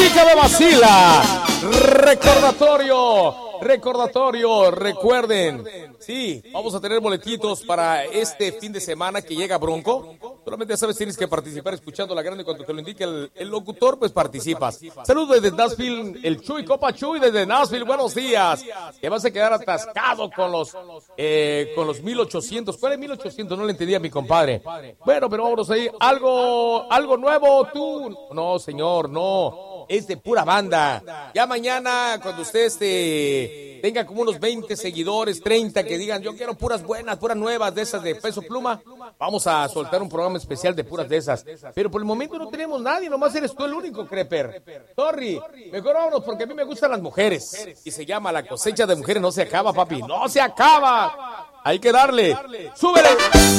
chica me vacila. Recordatorio, recuerden. Sí, vamos a tener boletitos para este fin de semana que llega Bronco. Solamente ya sabes, tienes que participar escuchando la grande. Cuando te lo indique el locutor, pues participas. Saludos desde Nashville, el Chuy, Copa Chuy desde Nashville, buenos días. Que vas a quedar atascado con los 1800. ¿Cuál es 1800? No le entendí a mi compadre. Bueno, pero vámonos ahí. Algo nuevo, tú. No, señor, no. Es de pura banda. Ya mañana, cuando usted tenga como unos 20 seguidores, 30, que digan, yo quiero puras buenas, puras nuevas, de esas de Peso Pluma, vamos a soltar un programa especial de puras de esas. Pero por el momento no tenemos nadie, nomás eres tú el único, Creper. Sorry, mejor vámonos porque a mí me gustan las mujeres. Y se llama La cosecha de mujeres no se acaba, papi. ¡No se acaba! Hay que darle. ¡Súbele!